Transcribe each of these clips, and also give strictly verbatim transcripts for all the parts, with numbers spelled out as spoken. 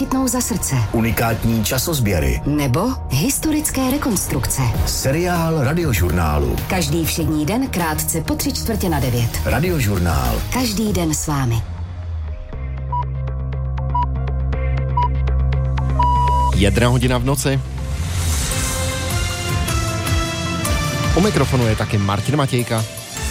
chytnou za srdce. Unikátní časozběry. Nebo historické rekonstrukce. Seriál Radiožurnálu. Každý všední den krátce po tři čtvrtě na devět. Radiožurnál. Každý den s vámi. Jedna hodina v noci. U mikrofonu je taky Martin Matějka.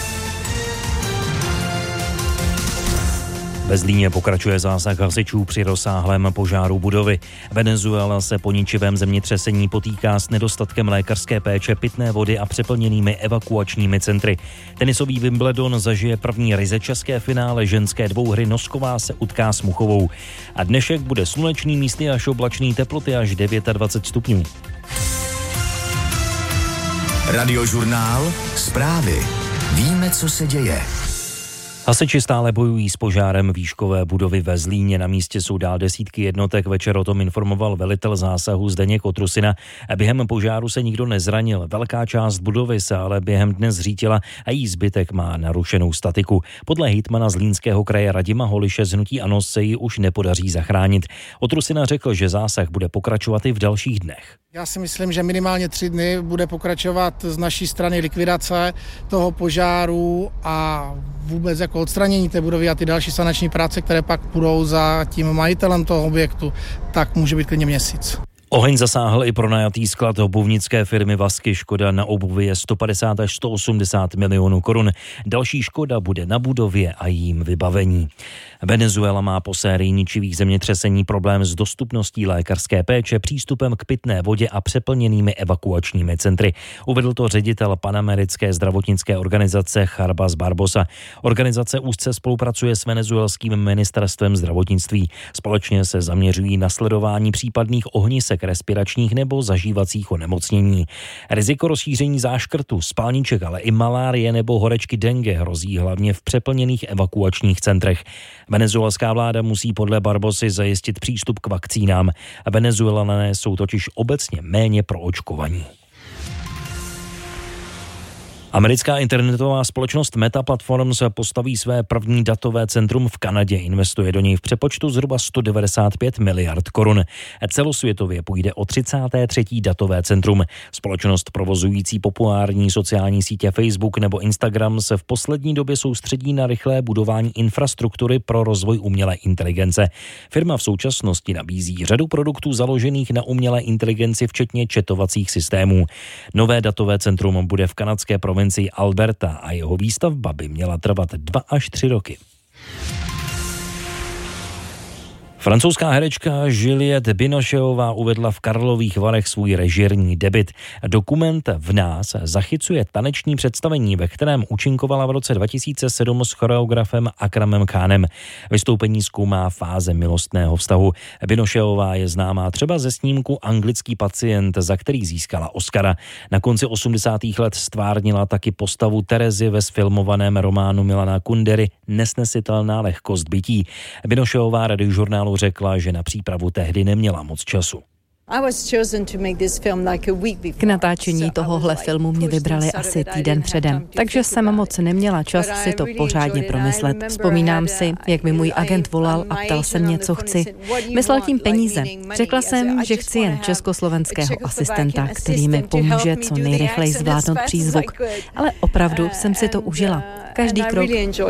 Ve Zlíně pokračuje zásah hasičů při rozsáhlém požáru budovy. Venezuela se po ničivém zemětřesení potýká s nedostatkem lékařské péče, pitné vody a přeplněnými evakuačními centry. Tenisový Wimbledon zažije první ryze české finále ženské dvouhry. Nosková se utká s Muchovou. A dnešek bude slunečný, místy až oblačný, teploty až dvacet devět stupňů. Radiožurnál. Zprávy. Víme, co se děje. Hasiči stále bojují s požárem výškové budovy ve Zlíně. Na místě jsou dál desítky jednotek. Večer o tom informoval velitel zásahu Zdeněk Kotrusina. Během požáru se nikdo nezranil. Velká část budovy se ale během dne zřítila a její zbytek má narušenou statiku. Podle hejtmana Zlínského kraje Radima Holiše z hnutí ANO se ji už nepodaří zachránit. Kotrusina řekl, že zásah bude pokračovat i v dalších dnech. Já si myslím, že minimálně tři dny bude pokračovat z naší strany likvidace toho požáru a vůbec jako odstranění té budovy a ty další sanační práce, které pak budou za tím majitelem toho objektu, tak může být klidně měsíc. Oheň zasáhl i pronajatý sklad obuvnické firmy Vasky. Škoda na obuvi je sto padesát až sto osmdesát milionů korun. Další škoda bude na budově a jím vybavení. Venezuela má po sérii ničivých zemětřesení problém s dostupností lékařské péče, přístupem k pitné vodě a přeplněnými evakuačními centry. Uvedl to ředitel panamerické zdravotnické organizace Charbas Barbosa. Organizace úzce spolupracuje s venezuelským ministerstvem zdravotnictví. Společně se zaměřují na sledování případných ohnisek respiračních nebo zažívacích onemocnění. Riziko rozšíření záškrtu, spalniček, ale i malárie nebo horečky dengue hrozí hlavně v přeplněných evakuačních centrech. Venezuelská vláda musí podle Barbosy zajistit přístup k vakcínám. Venezuelané jsou totiž obecně méně proočkovaní. Americká internetová společnost Meta Platforms postaví své první datové centrum v Kanadě. Investuje do něj v přepočtu zhruba sto devadesát pět miliard korun. Celosvětově půjde o třicáté třetí datové centrum. Společnost provozující populární sociální sítě Facebook nebo Instagram se v poslední době soustředí na rychlé budování infrastruktury pro rozvoj umělé inteligence. Firma v současnosti nabízí řadu produktů založených na umělé inteligenci, včetně chatovacích systémů. Nové datové centrum bude v kanadské provincii Alberta a jeho výstavba by měla trvat dva až tři roky. Francouzská herečka Juliette Binocheová uvedla v Karlových Varech svůj režijní debut. Dokument V nás zachycuje taneční představení, ve kterém účinkovala v roce dva tisíce sedm s choreografem Akramem Khanem. Vystoupení zkoumá fáze milostného vztahu. Binocheová je známá třeba ze snímku Anglický pacient, za který získala Oscara. Na konci osmdesátých let stvárnila taky postavu Terezy ve sfilmovaném románu Milana Kundery Nesnesitelná lehkost bytí. Binocheová Radiožurnálu řekla, že na přípravu tehdy neměla moc času. K natáčení tohohle filmu mě vybrali asi týden předem, takže jsem moc neměla čas si to pořádně promyslet. Vzpomínám si, jak mi můj agent volal a ptal se mě, co chci. Myslel tím peníze. Řekla jsem, že chci jen československého asistenta, který mi pomůže co nejrychleji zvládnout přízvuk. Ale opravdu jsem si to užila. Každý krok.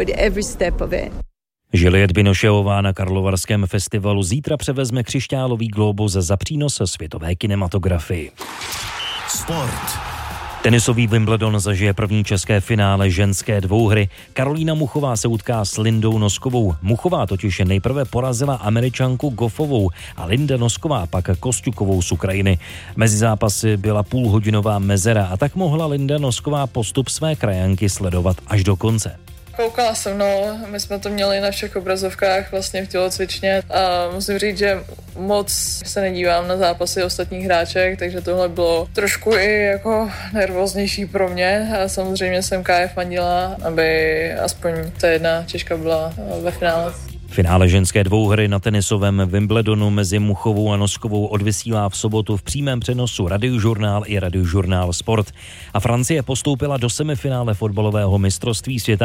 Juliette Binocheová na Karlovarském festivalu zítra převezme křišťálový glóbus za přínos světové kinematografii. Sport. Tenisový Wimbledon zažije první české finále ženské dvouhry. Karolína Muchová se utká s Lindou Noskovou. Muchová totiž nejprve porazila Američanku Goffovou a Linda Nosková pak Kosťukovou z Ukrajiny. Mezi zápasy byla půlhodinová mezera a tak mohla Linda Nosková postup své krajanky sledovat až do konce. Koukala se mnou, my jsme to měli na všech obrazovkách vlastně v tělocvičně a musím říct, že moc se nedívám na zápasy ostatních hráček, takže tohle bylo trošku i jako nervóznější pro mě a samozřejmě jsem Káje fandila, aby aspoň ta jedna Češka byla ve finále. Finále ženské dvouhry na tenisovém Wimbledonu mezi Muchovou a Noskovou odvysílá v sobotu v přímém přenosu Radiožurnál i Radiožurnál Sport. A Francie postoupila do semifinále fotbalového mistrovství světa.